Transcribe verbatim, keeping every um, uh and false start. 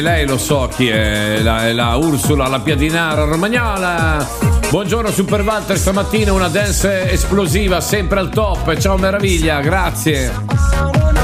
Lei lo so chi è, la, la Ursula, la piadinara romagnola. Buongiorno Super Walter, stamattina una dance esplosiva, sempre al top. Ciao meraviglia, grazie.